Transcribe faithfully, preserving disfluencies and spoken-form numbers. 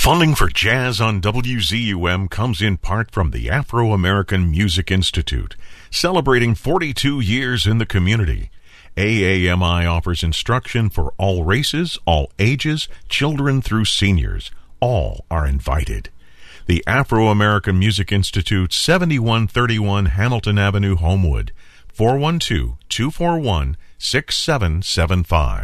Funding for Jazz on W Z U M comes in part from the Afro-American Music Institute, celebrating forty-two years in the community. A A M I offers instruction for all races, all ages, children through seniors. All are invited. The Afro-American Music Institute, seventy-one thirty-one Hamilton Avenue, Homewood, four one two, two four one, six seven seven five.